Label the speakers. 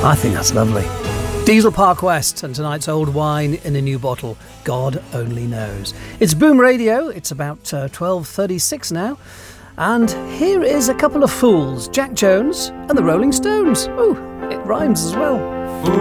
Speaker 1: I think that's lovely. Diesel Park West and tonight's Old Wine in a New Bottle. God only knows. It's Boom Radio. It's about 12:36 now. And here is a couple of fools, Jack Jones and the Rolling Stones. Oh, it rhymes as well.